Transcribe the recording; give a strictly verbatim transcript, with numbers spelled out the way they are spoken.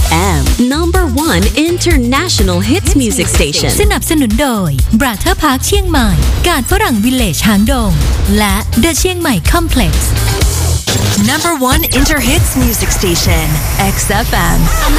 M number one international hits music station สนับสนุนโดย Brother Park เชียงใหม่การฝรั่งวิลเลจหางดงและ The เชียงใหม่ Complex Number one Inter Hits music station X F M